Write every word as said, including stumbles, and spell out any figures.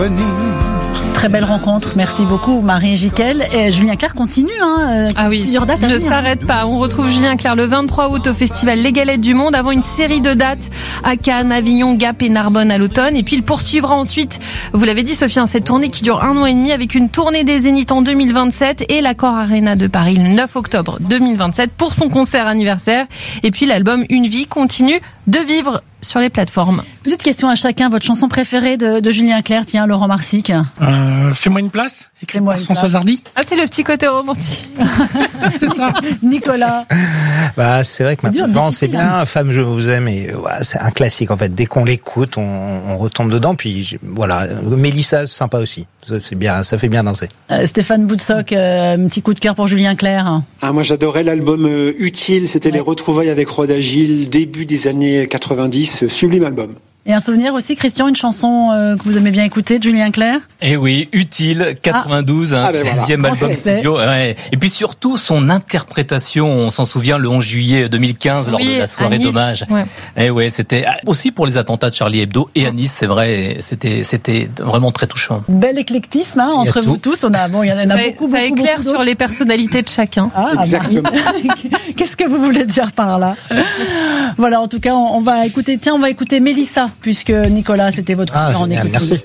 Très belle rencontre, merci beaucoup Marie Jiquel. Et Julien Clerc continue, hein, ah oui, plusieurs dates à ne venir. s'arrête pas. On retrouve Julien Clerc le vingt-trois août au festival Les Galettes du Monde, avant une série de dates à Cannes, Avignon, Gap et Narbonne à l'automne. Et puis il poursuivra ensuite, vous l'avez dit Sophie, cette tournée qui dure un an et demi avec une tournée des Zéniths en deux mille vingt-sept et l'Accor Arena de Paris le neuf octobre deux mille vingt-sept pour son concert anniversaire. Et puis l'album Une vie continue de vivre sur les plateformes. Petite question à chacun, votre chanson préférée de, de Julien Clerc, tiens, Laurent Marsic. Euh, Fais-moi une place, écrit Fais-moi par une Françoise place. Hardy. Ah, c'est le petit côté romantique. C'est ça. Nicolas. Bah, c'est vrai que C'est dur, maintenant, c'est difficile, bien, Femme, je vous aime, et voilà, c'est un classique, en fait. Dès qu'on l'écoute, on, on retombe dedans, puis je- voilà. Mélissa, c'est sympa aussi. Ça, c'est bien, ça fait bien danser. Euh, Stéphane Boutsock, euh, un petit coup de cœur pour Julien Clerc. Ah, moi j'adorais l'album euh, Utile, c'était Ouais. les retrouvailles avec Rod Agile, début des années quatre-vingt-dix, euh, sublime album. Et un souvenir aussi, Christian, une chanson euh, que vous aimez bien écouter de Julien Clerc. Eh oui, Utile, quatre-vingt-douze, Ah. un Ah ben voilà. sixième album On sait. studio. Ouais. Et puis surtout son interprétation, on s'en souvient le onze juillet deux mille quinze lors Oui, de la à soirée Nice. d'hommage. Ouais. Eh ouais, c'était aussi pour les attentats de Charlie Hebdo et à Nice, c'est vrai, c'était c'était vraiment très touchant. Bel éclectisme hein, Il y a entre tout. vous tous. On a bon, il y en a Ça, beaucoup, ça beaucoup, éclaire beaucoup sur d'autres. les personnalités de chacun. Ah, Exactement. Marie. Qu'est-ce que vous voulez dire par là? Voilà, en tout cas, on, on va écouter. Tiens, on va écouter Mélissa, puisque Nicolas, c'était votre Ah, frère, on génial, écoute merci.